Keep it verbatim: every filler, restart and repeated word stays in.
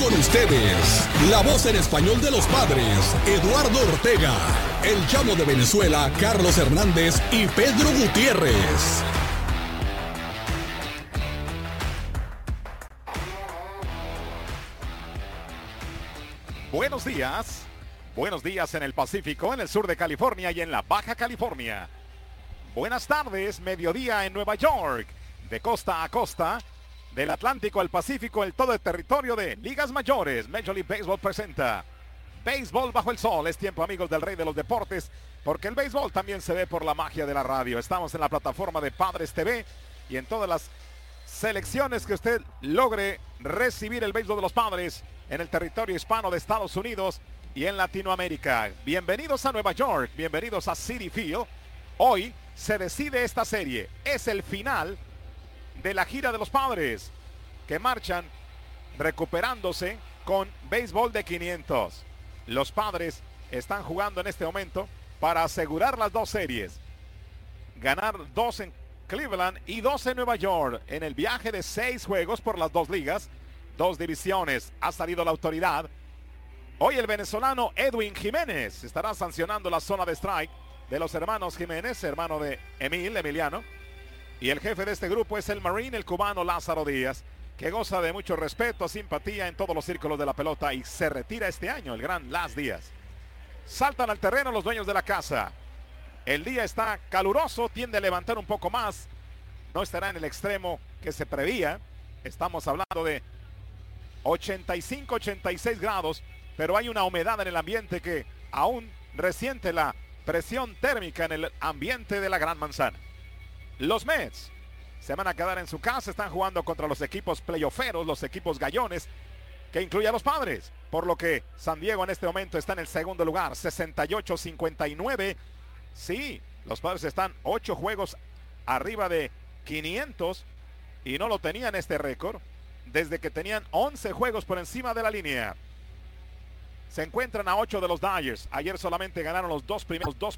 con ustedes, la voz en español de los padres, Eduardo Ortega, el chamo de Venezuela, Carlos Hernández y Pedro Gutiérrez. Buenos días, buenos días en el Pacífico, en el sur de California y en la Baja California. Buenas tardes, mediodía en Nueva York, de costa a costa, del Atlántico al Pacífico, el todo el territorio de ligas mayores. Major League Baseball presenta Béisbol bajo el sol. Es tiempo, amigos del rey de los deportes, porque el béisbol también se ve por la magia de la radio. Estamos en la plataforma de Padres T V y en todas las selecciones que usted logre recibir el béisbol de los Padres en el territorio hispano de Estados Unidos y en Latinoamérica. Bienvenidos a Nueva York, bienvenidos a Citi Field. Hoy se decide esta serie, es el final de la gira de los Padres, que marchan recuperándose con béisbol de quinientos. Los Padres están jugando en este momento para asegurar las dos series, ganar dos en Cleveland y dos en Nueva York, en el viaje de seis juegos por las dos ligas, dos divisiones. Ha salido la autoridad. Hoy el venezolano Edwin Jiménez estará sancionando la zona de strike de los hermanos Jiménez, hermano de Emil, Emiliano. Y el jefe de este grupo es el Marine, el cubano Lázaro Díaz, que goza de mucho respeto, simpatía en todos los círculos de la pelota y se retira este año, el gran Las Díaz. Saltan al terreno los dueños de la casa. El día está caluroso, tiende a levantar un poco más. No estará en el extremo que se preveía. Estamos hablando de ochenta y cinco, ochenta y seis grados, pero hay una humedad en el ambiente que aún resiente la presión térmica en el ambiente de la Gran Manzana. Los Mets se van a quedar en su casa, están jugando contra los equipos playofferos, los equipos gallones, que incluye a los Padres, por lo que San Diego en este momento está en el segundo lugar, sesenta y ocho a cincuenta y nueve. Sí, los Padres están ocho juegos arriba de quinientos y no lo tenían este récord desde que tenían once juegos por encima de la línea. Se encuentran a ocho de los Dodgers. Ayer solamente ganaron los dos primeros dos